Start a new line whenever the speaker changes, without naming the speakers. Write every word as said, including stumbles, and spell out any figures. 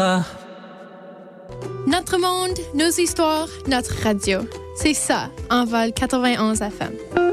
Notre monde, nos histoires, notre radio. C'est ça, Envol quatre-vingt-onze F M.